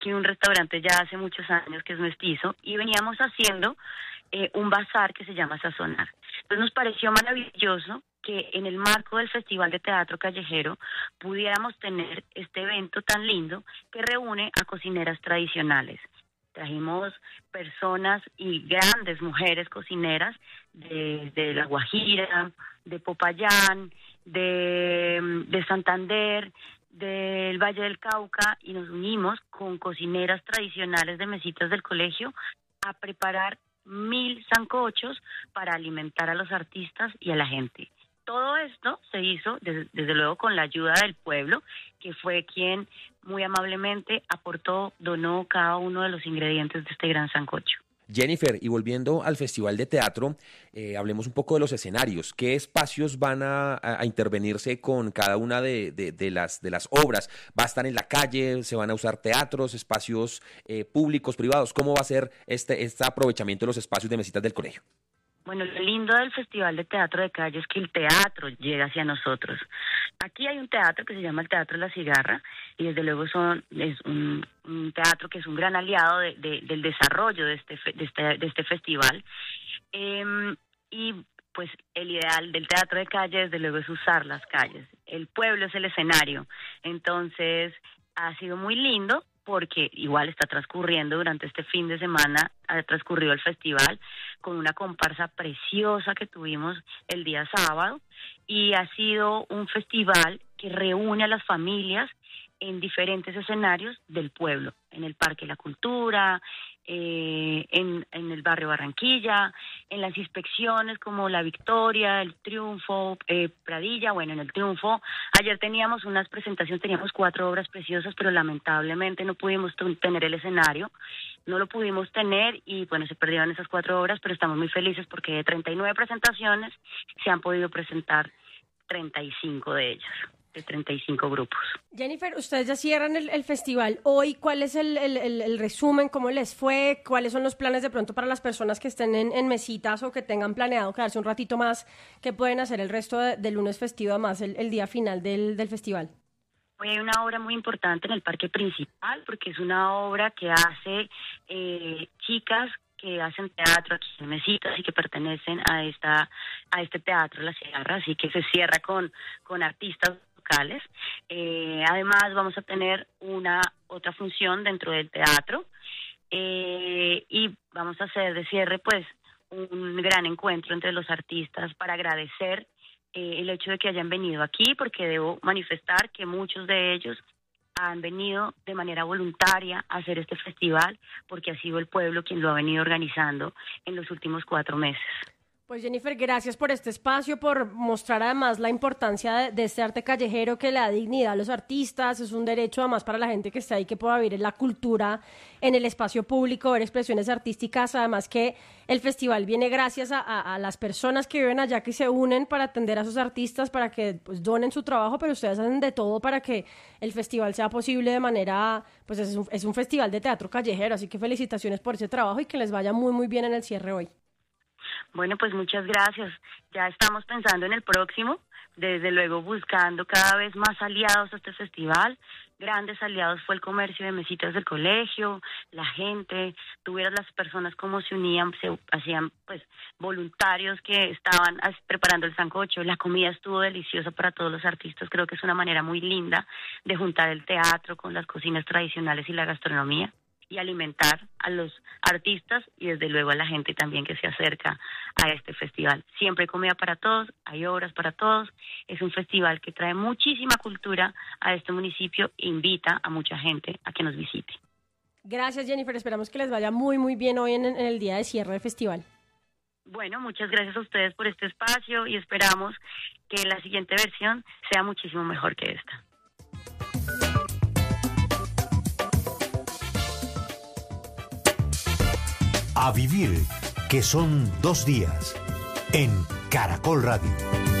que un restaurante ya hace muchos años que es mestizo, y veníamos haciendo un bazar que se llama Sazonar. Entonces nos pareció maravilloso que en el marco del Festival de Teatro Callejero pudiéramos tener este evento tan lindo que reúne a cocineras tradicionales. Trajimos personas y grandes mujeres cocineras de La Guajira, de Popayán, de Santander, del Valle del Cauca, y nos unimos con cocineras tradicionales de mesitas del colegio a preparar 1.000 sancochos para alimentar a los artistas y a la gente. Todo esto se hizo, desde luego, con la ayuda del pueblo, que fue quien muy amablemente aportó, donó cada uno de los ingredientes de este gran sancocho. Jennifer, y volviendo al Festival de Teatro, hablemos un poco de los escenarios. ¿Qué espacios van a intervenirse con cada una de las obras? ¿Va a estar en la calle? ¿Se van a usar teatros, espacios públicos, privados? ¿Cómo va a ser este aprovechamiento de los espacios de mesitas del colegio? Bueno, lo lindo del Festival de Teatro de Calle es que el teatro llega hacia nosotros. Aquí hay un teatro que se llama el Teatro La Cigarra, y desde luego es un teatro que es un gran aliado del desarrollo de este festival. Y pues el ideal del teatro de calle, desde luego, es usar las calles. El pueblo es el escenario. Entonces, ha sido muy lindo, porque igual está transcurriendo durante este fin de semana, ha transcurrido el festival con una comparsa preciosa que tuvimos el día sábado, y ha sido un festival que reúne a las familias en diferentes escenarios del pueblo, en el Parque La Cultura, en el barrio Barranquilla, en las inspecciones como La Victoria, El Triunfo, Pradilla. Bueno, en El Triunfo ayer teníamos unas presentaciones, teníamos 4 obras preciosas, pero lamentablemente no pudimos tener el escenario, no lo pudimos tener, y bueno, se perdieron esas 4 obras, pero estamos muy felices porque de 39 presentaciones se han podido presentar 35 de ellas, de 35 grupos. Jennifer, ustedes ya cierran el festival hoy. ¿Cuál es el resumen? ¿Cómo les fue? ¿Cuáles son los planes de pronto para las personas que estén en mesitas o que tengan planeado quedarse un ratito más? ¿Qué pueden hacer el resto del lunes festivo, además el día final del festival? Hoy hay una obra muy importante en el parque principal, porque es una obra que hace chicas que hacen teatro aquí en mesitas y que pertenecen a este teatro La Cigarra, así que se cierra con artistas locales. Además vamos a tener otra función dentro del teatro, y vamos a hacer de cierre pues un gran encuentro entre los artistas para agradecer el hecho de que hayan venido aquí, porque debo manifestar que muchos de ellos han venido de manera voluntaria a hacer este festival, porque ha sido el pueblo quien lo ha venido organizando en los últimos 4 meses. Pues Jennifer, gracias por este espacio, por mostrar además la importancia de este arte callejero que le da dignidad a los artistas. Es un derecho además para la gente que está ahí, que pueda vivir en la cultura, en el espacio público, ver expresiones artísticas. Además que el festival viene gracias a las personas que viven allá, que se unen para atender a sus artistas, para que pues donen su trabajo, pero ustedes hacen de todo para que el festival sea posible de manera, pues es un festival de teatro callejero. Así que felicitaciones por ese trabajo y que les vaya muy muy bien en el cierre hoy. Bueno, pues muchas gracias. Ya estamos pensando en el próximo, desde luego buscando cada vez más aliados a este festival. Grandes aliados fue el comercio de mesitas del colegio, la gente, tuvieras las personas cómo se unían, se hacían pues voluntarios que estaban preparando el sancocho. La comida estuvo deliciosa para todos los artistas. Creo que es una manera muy linda de juntar el teatro con las cocinas tradicionales y la gastronomía, y alimentar a los artistas y desde luego a la gente también que se acerca a este festival. Siempre hay comida para todos, hay obras para todos. Es un festival que trae muchísima cultura a este municipio e invita a mucha gente a que nos visite. Gracias, Jennifer. Esperamos que les vaya muy muy bien hoy en el día de cierre del festival. Bueno, muchas gracias a ustedes por este espacio y esperamos que la siguiente versión sea muchísimo mejor que esta. A vivir, que son 2 días, en Caracol Radio.